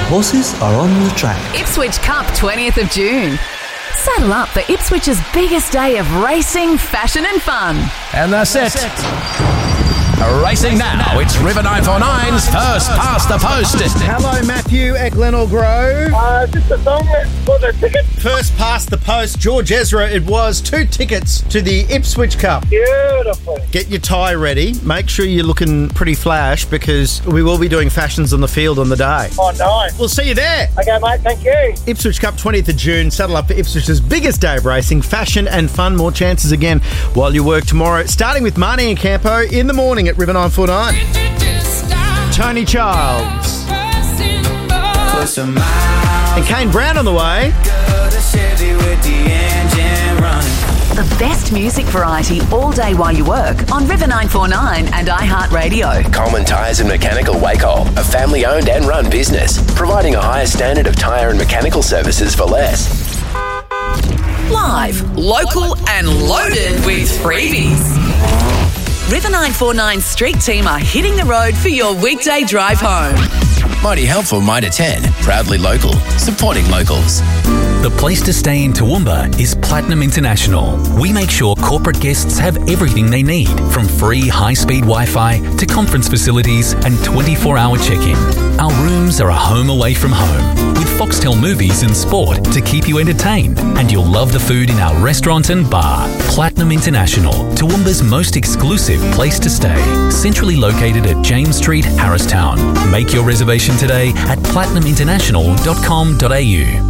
horses are on the track. Ipswich Cup 20th of June. Saddle up for Ipswich's biggest day of racing, fashion and fun. And that's it. Racing now, it's River 949's First Past the Post. Hello, Matthew at Glenelg Grove. Just a song for the ticket. First Past the Post, George Ezra. It was 2 tickets to the Ipswich Cup. Beautiful. Get your tie ready. Make sure you're looking pretty flash because we will be doing fashions on the field on the day. Oh, nice. We'll see you there. Okay, mate, thank you. Ipswich Cup 20th of June. Saddle up for Ipswich's biggest day of racing, fashion and fun. More chances again while you work tomorrow. Starting with Marnie and Campo in the morning at River 949. Tony Childs. And Kane Brown on the way. The best music variety all day while you work on River 949 and iHeartRadio. Coleman Tyres and Mechanical Wacol, a family-owned and run business, providing a higher standard of tyre and mechanical services for less. Live, local and loaded with freebies. River 949's street team are hitting the road for your weekday drive home. Mighty helpful, Mitre 10, proudly local, supporting locals. The place to stay in Toowoomba is Platinum International. We make sure corporate guests have everything they need, from free high-speed Wi-Fi to conference facilities and 24-hour check-in. Our rooms are a home away from home, with Foxtel movies and sport to keep you entertained. And you'll love the food in our restaurant and bar. Platinum International, Toowoomba's most exclusive place to stay. Centrally located at James Street, Harristown. Make your reservation today at platinuminternational.com.au.